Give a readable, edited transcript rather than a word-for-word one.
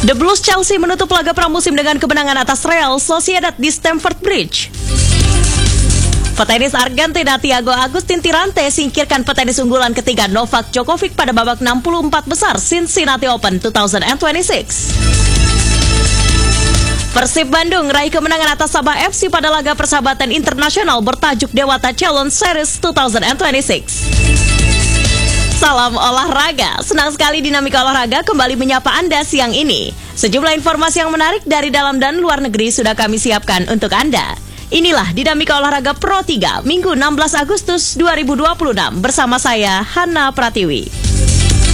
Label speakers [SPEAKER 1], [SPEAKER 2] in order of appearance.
[SPEAKER 1] The Blues Chelsea menutup laga pramusim dengan kemenangan atas Real Sociedad di Stamford Bridge. Petenis Argentina Thiago Agustin Tirante singkirkan petenis unggulan ketiga Novak Djokovic pada babak 64 besar Cincinnati Open 2026. Persib Bandung raih kemenangan atas Sabah FC pada laga persahabatan internasional bertajuk Dewata Challenge Series 2026. Salam olahraga, senang sekali Dinamika Olahraga kembali menyapa Anda siang ini. Sejumlah informasi yang menarik dari dalam dan luar negeri sudah kami siapkan untuk Anda. Inilah Dinamika Olahraga Pro 3, Minggu 16 Agustus 2026 bersama saya, Hana Pratiwi.